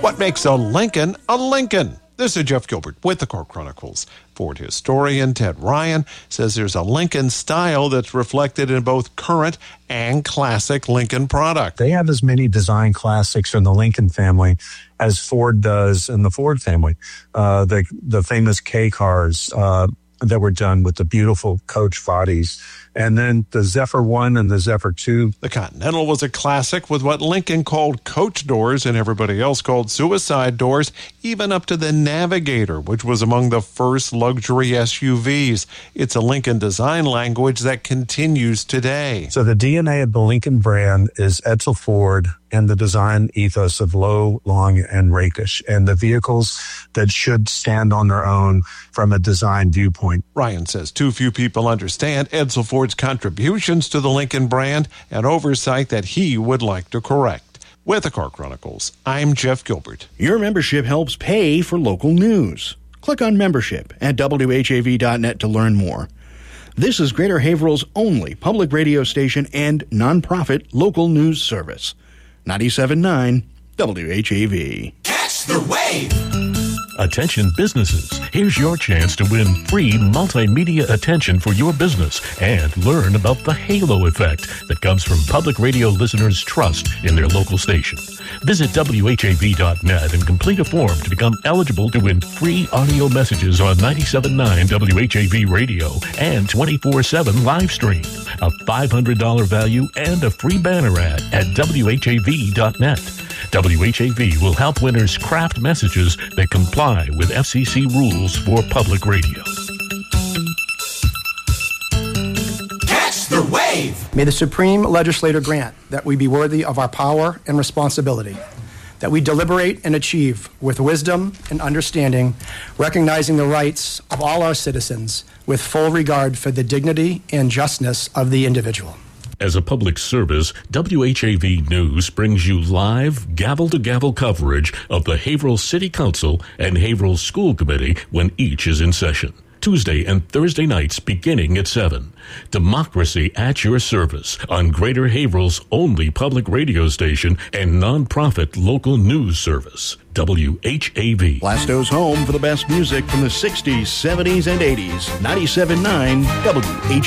What makes a Lincoln a Lincoln? This is Jeff Gilbert with the Car Chronicles. Ford historian Ted Ryan says there's a Lincoln style that's reflected in both current and classic Lincoln product. They have as many design classics in the Lincoln family as Ford does in the Ford family. The famous K cars that were done with the beautiful coach bodies. And then the Zephyr 1 and the Zephyr 2. The Continental was a classic with what Lincoln called coach doors and everybody else called suicide doors, even up to the Navigator, which was among the first luxury SUVs. It's a Lincoln design language that continues today. So the DNA of the Lincoln brand is Edsel Ford and the design ethos of low, long, and rakish, and the vehicles that should stand on their own from a design viewpoint. Ryan says too few people understand Edsel Ford's contributions to the Lincoln brand, an oversight that he would like to correct. With the Car Chronicles, I'm Jeff Gilbert. Your membership helps pay for local news. Click on membership at WHAV.net to learn more. This is Greater Haverhill's only public radio station and nonprofit local news service. 97.9 WHAV. Catch the wave! Attention businesses, here's your chance to win free multimedia attention for your business and learn about the halo effect that comes from public radio listeners' trust in their local station. Visit WHAV.net and complete a form to become eligible to win free audio messages on 97.9 WHAV radio and 24/7 live stream, a $500 value, and a free banner ad at WHAV.net. WHAV will help winners craft messages that comply with FCC rules for public radio. Catch the wave! May the Supreme Legislator grant that we be worthy of our power and responsibility, that we deliberate and achieve with wisdom and understanding, recognizing the rights of all our citizens with full regard for the dignity and justness of the individual. As a public service, WHAV News brings you live, gavel-to-gavel coverage of the Haverhill City Council and Haverhill School Committee when each is in session. Tuesday and Thursday nights beginning at 7. Democracy at your service on Greater Haverhill's only public radio station and nonprofit local news service, WHAV. Blasto's home for the best music from the 60s, 70s, and 80s. 97.9 WHAV.